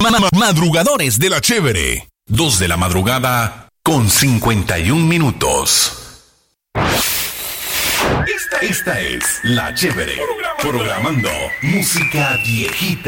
Madrugadores de la Chévere. 2 de la madrugada con 51 minutos. Esta es La Chévere. Programando música viejita.